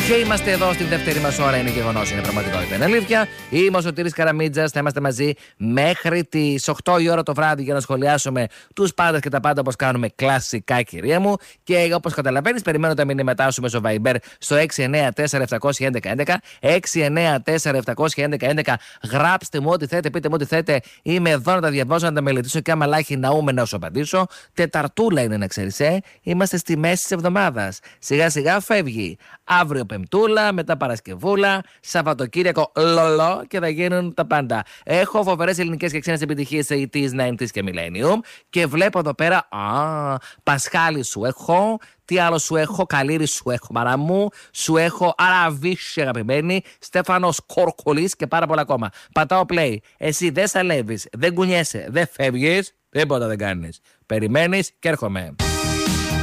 Και είμαστε εδώ στην δεύτερη μας ώρα. Είναι γεγονός, είναι πραγματικότητα, είναι αλήθεια. Είμαι ο Σωτήρης Καραμίτζας. Θα είμαστε μαζί μέχρι τις 8 η ώρα το βράδυ για να σχολιάσουμε τους πάντες και τα πάντα όπως κάνουμε κλασικά, κυρία μου. Και όπως καταλαβαίνεις, περιμένω τα μηνύματά σου μέσω Viber στο 694-711-11. 694-711-11. Γράψτε μου ό,τι θέλετε, πείτε μου ό,τι θέλετε. Είμαι εδώ να τα διαβάζω, να τα μελετήσω και άμα λάχει ναούμε να σου απαντήσω. Τεταρτούλα είναι, να ξέρεις, Είμαστε στη μέση της εβδομάδας. Σιγά σιγά φεύγει. Αύριο Πεμπτούλα, μετά Παρασκευούλα, Σαββατοκύριακο λολό και θα γίνουν τα πάντα. Έχω φοβερές ελληνικές και ξένες επιτυχίες 80s, 90s και Millennium. Και βλέπω εδώ πέρα, Πασχάλη σου έχω. Τι άλλο σου έχω, Καλύρη σου έχω, μαρά μου. Σου έχω Αραβίση, αγαπημένη. Στέφανος Κορκολής και πάρα πολλά ακόμα. Πατάω play. Εσύ δεν σαλεύεις, δεν κουνιέσαι, δεν φεύγεις, τίποτα δεν κάνεις. Περιμένεις και έρχομαι.